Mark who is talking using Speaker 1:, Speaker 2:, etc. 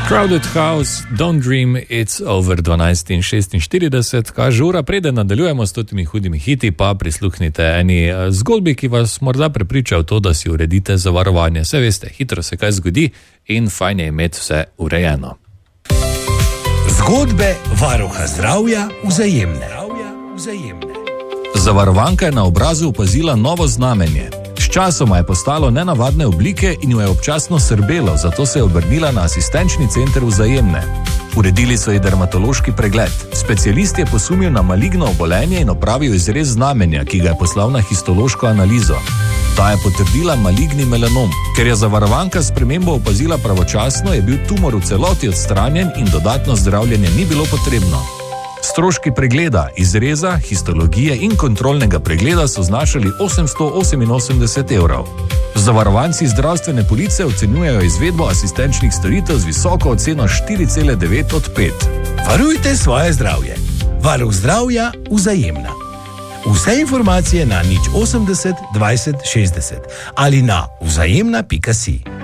Speaker 1: Crowded House, Don't Dream, It's Over 12:46, kaže ura, preden nadaljujemo s totimi hudimi hiti, pa prisluhnite eni zgodbi, ki vas morda prepriča v to, da si uredite zavarovanje. Saj veste, hitro se kaj zgodi in fajn je imeti vse urejeno.
Speaker 2: Zgodbe varuha zdravja Vzajemne.
Speaker 1: Zavarovanka je na obrazu opazila novo znamenje. Sčasoma je postalo nenavadne oblike in jo je občasno srbelo, zato se je obrnila na asistenčni center Vzajemne. Uredili so ji dermatološki pregled. Specialist je posumil na maligno obolenje in opravil izrez znamenja, ki ga je poslal na histološko analizo. Ta je potrdila maligni melanom. Ker je zavarovanka spremembo opazila pravočasno, je bil tumor v celoti odstranjen in dodatno zdravljenje ni bilo potrebno. Stroški pregleda, izreza, histologije in kontrolnega pregleda so znašali 888 evrov. Zavarovanci zdravstvene police ocenjujejo izvedbo asistenčnih storitev z visoko oceno 4,9 od 5.
Speaker 2: Varujte svoje zdravje. Varuh zdravja Vzajemna. Vse informacije na 080 20 60 ali na vzajemna.si.